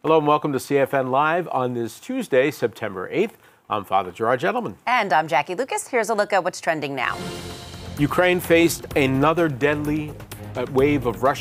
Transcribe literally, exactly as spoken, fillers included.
Hello and welcome to C F N Live on this Tuesday, September eighth. I'm Father Gerard Gentleman. And I'm Jackie Lucas. Here's a look at what's trending now. Ukraine faced another deadly uh, wave of Russian